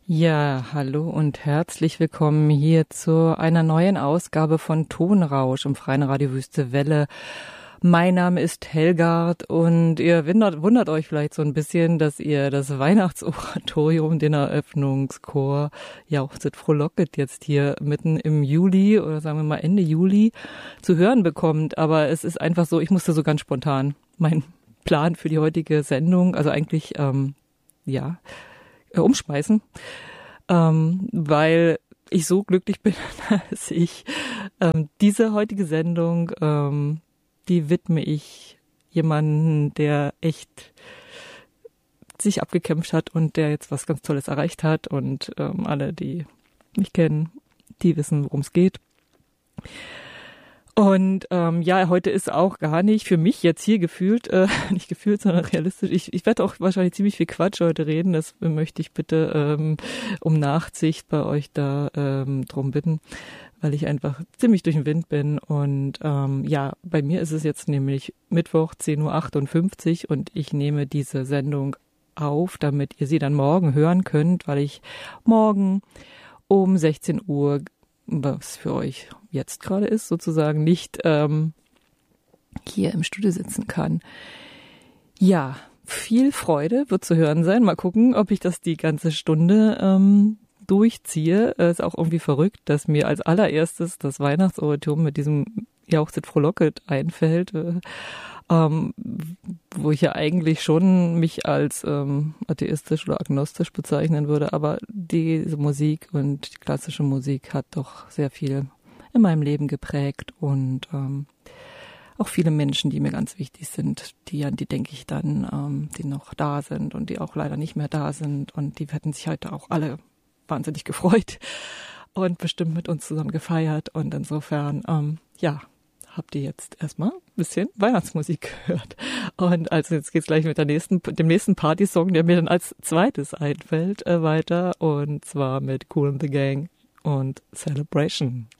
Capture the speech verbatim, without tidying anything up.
Ja, hallo und herzlich willkommen hier zu einer neuen Ausgabe von Tonrausch im Freien Radio Wüste Welle. Mein Name ist Helgard und ihr wundert, wundert euch vielleicht so ein bisschen, dass ihr das Weihnachtsoratorium, den Eröffnungschor Jauchzet frohlocket jetzt hier mitten im Juli oder sagen wir mal Ende Juli zu hören bekommt. Aber es ist einfach so, ich musste so ganz spontan mein Plan für die heutige Sendung, also eigentlich, ähm, ja, Äh, umschmeißen, ähm, weil ich so glücklich bin, dass ich ähm, diese heutige Sendung, ähm, die widme ich jemanden, der echt sich abgekämpft hat und der jetzt was ganz Tolles erreicht hat und ähm, alle, die mich kennen, die wissen, worum es geht. Und ähm, ja, heute ist auch gar nicht für mich jetzt hier gefühlt, äh, nicht gefühlt, sondern realistisch. Ich, ich werde auch wahrscheinlich ziemlich viel Quatsch heute reden. Das möchte ich bitte ähm, um Nachsicht bei euch da ähm, drum bitten, weil ich einfach ziemlich durch den Wind bin. Und ähm, ja, bei mir ist es jetzt nämlich Mittwoch zehn Uhr achtundfünfzig und ich nehme diese Sendung auf, damit ihr sie dann morgen hören könnt, weil ich morgen um sechzehn Uhr, was für euch jetzt gerade ist, sozusagen nicht ähm, hier im Studio sitzen kann. Ja, viel Freude wird zu hören sein. Mal gucken, ob ich das die ganze Stunde ähm, durchziehe. Es ist auch irgendwie verrückt, dass mir als allererstes das Weihnachtsoratorium mit diesem Jauchzet frohlocket einfällt, äh, ähm, wo ich ja eigentlich schon mich als ähm, atheistisch oder agnostisch bezeichnen würde, aber diese Musik und die klassische Musik hat doch sehr viel in meinem Leben geprägt und ähm, auch viele Menschen, die mir ganz wichtig sind, die an die denke ich dann, ähm, die noch da sind und die auch leider nicht mehr da sind und die hätten sich heute auch alle wahnsinnig gefreut und bestimmt mit uns zusammen gefeiert und insofern, ähm, ja, habt ihr jetzt erstmal ein bisschen Weihnachtsmusik gehört. Und also jetzt geht's gleich mit der nächsten, dem nächsten Partysong, der mir dann als zweites einfällt, äh, weiter und zwar mit Kool and the Gang und Celebration.